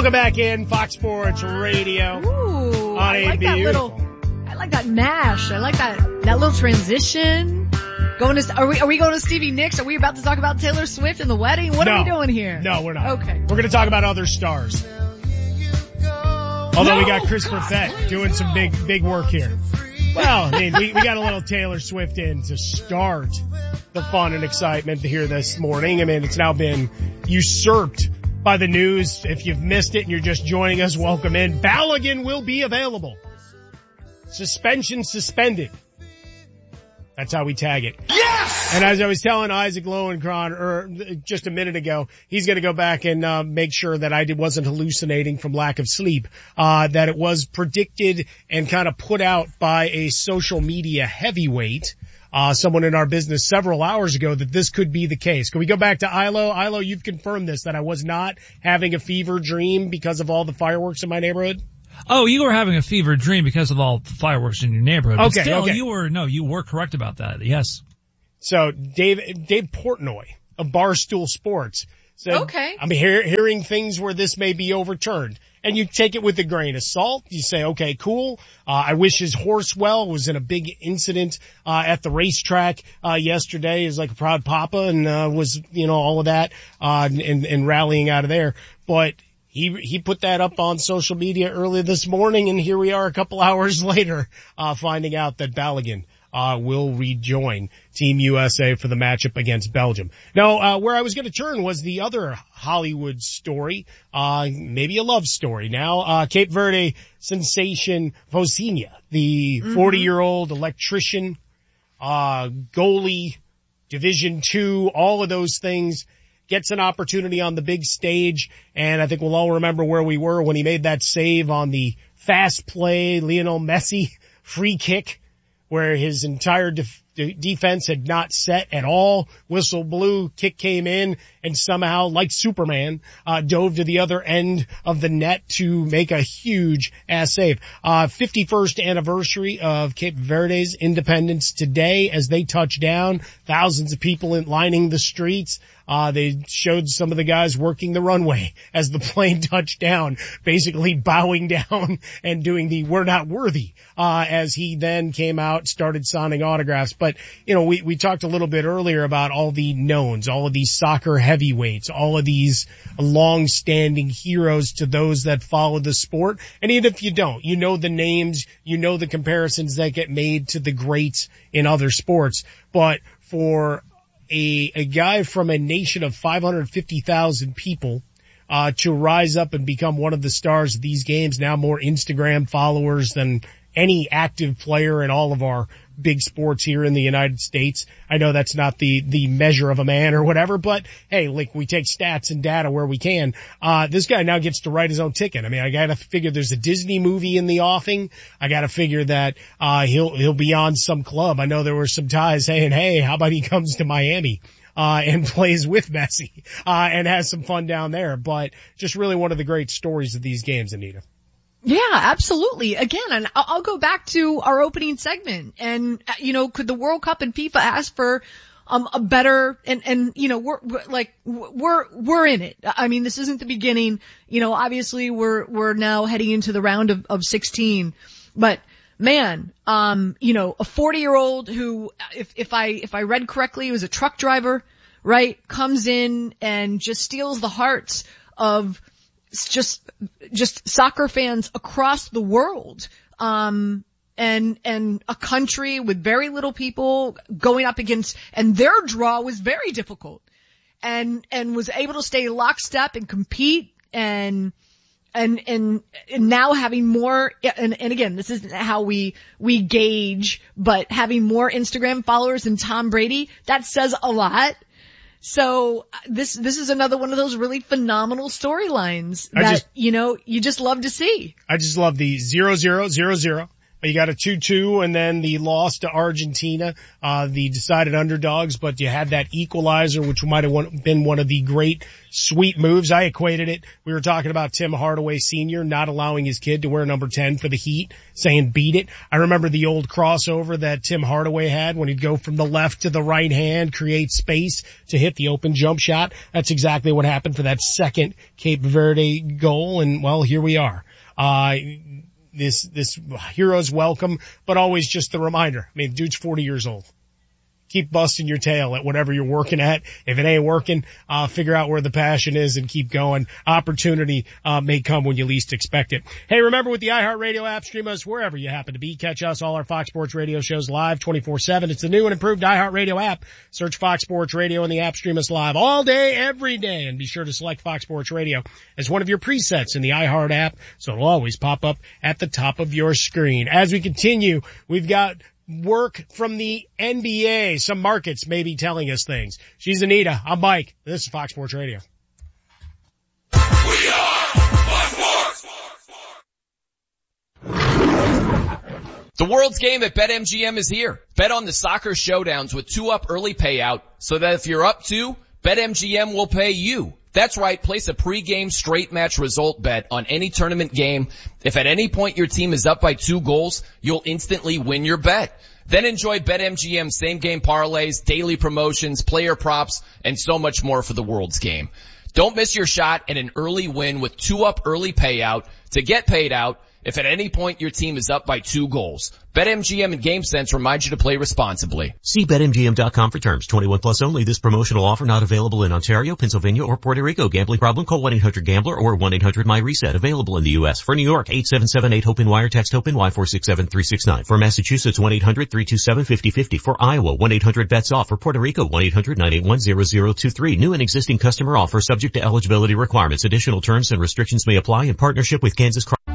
Welcome back in Fox Sports Radio. Ooh, I like that I like that mash. I like that little transition. Are we going to Stevie Nicks? Are we about to talk about Taylor Swift and the wedding? What are we doing here? No, we're not. Okay. We're going to talk about other stars. Although we got Chris Perfett doing some big work here. Well, I mean, we got a little Taylor Swift in to start the fun and excitement here this morning. I mean, it's now been usurped by the news. If you've missed it and you're just joining us, welcome in. Balogun will be available. Suspension suspended. That's how we tag it. Yes! And as I was telling Isaac Lowenkron just a minute ago, he's going to go back and make sure that I wasn't hallucinating from lack of sleep. That it was predicted and kind of put out by a social media heavyweight, someone in our business several hours ago, that this could be the case. Can we go back to Ilo? Ilo, you've confirmed this, that I was not having a fever dream because of all the fireworks in my neighborhood? Oh, you were having a fever dream because of all the fireworks in your neighborhood. But okay, still, okay. You were correct about that. Yes. So Dave Portnoy of Barstool Sports said, okay, I'm hearing things where this may be overturned. And you take it with a grain of salt. You say, okay, cool. I wish his horse well. It was in a big incident, at the racetrack, yesterday. He was like a proud papa and, was, all of that, and rallying out of there. But he put that up on social media earlier this morning, and here we are a couple hours later, finding out that Balogun will rejoin Team USA for the matchup against Belgium. Now, where I was going to turn was the other Hollywood story, maybe a love story now. Cape Verde sensation Vozinha, the 40-year-old electrician, goalie, Division II, all of those things, gets an opportunity on the big stage, and I think we'll all remember where we were when he made that save on the fast play Lionel Messi free kick, where his entire defense had not set at all. Whistle blew, kick came in, and somehow, like Superman, dove to the other end of the net to make a huge ass save. 51st anniversary of Cape Verde's independence today as they touch down. Thousands of people lining the streets. They showed some of the guys working the runway as the plane touched down, basically bowing down and doing the "we're not worthy," as he then came out, started signing autographs. But, we talked a little bit earlier about all the knowns, all of these soccer heavyweights, all of these long-standing heroes to those that follow the sport. And even if you don't, you know the names, you know the comparisons that get made to the greats in other sports. But for a guy from a nation of 550,000 people, to rise up and become one of the stars of these games, now more Instagram followers than any active player in all of our big sports here in the United States. I know that's not the measure of a man or whatever, but hey, like, we take stats and data where we can. This guy now gets to write his own ticket. I mean, I gotta figure there's a Disney movie in the offing. I gotta figure that, he'll be on some club. I know there were some ties saying, hey, how about he comes to Miami? And plays with Messi, and has some fun down there. But just really one of the great stories of these games, Anita. Yeah, absolutely. Again, and I'll go back to our opening segment. And, could the World Cup and FIFA ask for a better, and we're in it. I mean, this isn't the beginning. Obviously we're now heading into the round of 16. But man, a 40-year-old who, if I read correctly, was a truck driver, right? Comes in and just steals the hearts of just soccer fans across the world. And a country with very little people going up against, and their draw was very difficult, and was able to stay lockstep and compete and now having more, and again, this isn't how we gauge, but having more Instagram followers than Tom Brady, that says a lot. So this is another one of those really phenomenal storylines that, you just love to see. I just love the 0000 You got a 2-2 and then the loss to Argentina, the decided underdogs, but you had that equalizer, which might have been one of the great sweet moves. I equated it. We were talking about Tim Hardaway Sr. not allowing his kid to wear number 10 for the Heat, saying beat it. I remember the old crossover that Tim Hardaway had when he'd go from the left to the right hand, create space to hit the open jump shot. That's exactly what happened for that second Cape Verde goal. And well, here we are. This hero's welcome, but always just the reminder. I mean, dude's 40 years old. Keep busting your tail at whatever you're working at. If it ain't working, figure out where the passion is and keep going. Opportunity, may come when you least expect it. Hey, remember with the iHeartRadio app, stream us wherever you happen to be. Catch us, all our Fox Sports Radio shows live 24/7. It's the new and improved iHeartRadio app. Search Fox Sports Radio in the app, stream us live all day, every day, and be sure to select Fox Sports Radio as one of your presets in the iHeart app, so it'll always pop up at the top of your screen. As we continue, we've got work from the NBA. Some markets may be telling us things. She's Anita. I'm Mike. This is Fox Sports Radio. We are Fox Sports. The world's game at BetMGM is here. Bet on the soccer showdowns with 2-up early payout so that if you're up 2, BetMGM will pay you. That's right, place a pregame straight match result bet on any tournament game. If at any point your team is up by 2 goals, you'll instantly win your bet. Then enjoy BetMGM same game parlays, daily promotions, player props, and so much more for the world's game. Don't miss your shot at an early win with 2-up early payout to get paid out if at any point your team is up by 2 goals. BetMGM and GameSense remind you to play responsibly. See BetMGM.com for terms. 21 plus only. This promotional offer not available in Ontario, Pennsylvania, or Puerto Rico. Gambling problem? Call 1-800-GAMBLER or 1-800-MyReset. Available in the U.S. For New York, 877-8-HOPE-NY or text HOPE-NY 467-369. For Massachusetts, 1-800-327-5050. For Iowa, 1-800-BETS-OFF. For Puerto Rico, 1-800-981-0023. New and existing customer offer subject to eligibility requirements. Additional terms and restrictions may apply in partnership with Kansas.